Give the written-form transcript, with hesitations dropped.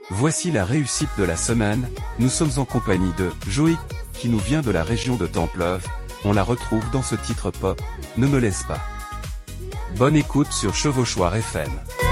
Voici la réussite de la semaine, nous sommes en compagnie de Joey, qui nous vient de la région de Templeuve, on la retrouve dans ce titre pop, Ne me laisse pas. Bonne écoute sur Chevauchoir FM.